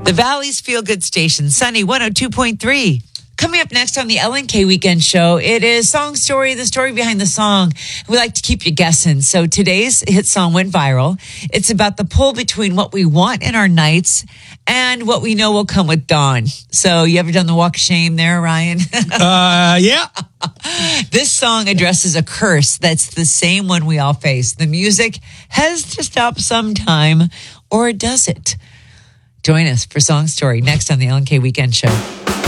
The Valley's Feel Good Station, Sunny 102.3. Coming up next on the LNK Weekend Show, it is Song Story, the story behind the song. We like to keep you guessing. So today's hit song went viral. It's about the pull between what we want in our nights and what we know will come with dawn. So you ever done the walk of shame there, Ryan? Yeah. This song addresses a curse that's the same one we all face. The music has to stop sometime, or does it? Join us for Song Story next on the LNK Weekend Show.